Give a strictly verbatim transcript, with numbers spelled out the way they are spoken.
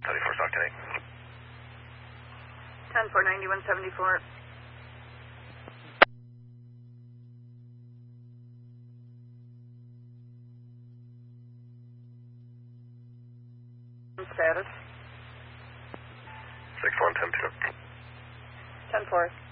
seventy-four, stock ten eight. ten four ninety-one seventy-four. Status? six one ten two. ten four.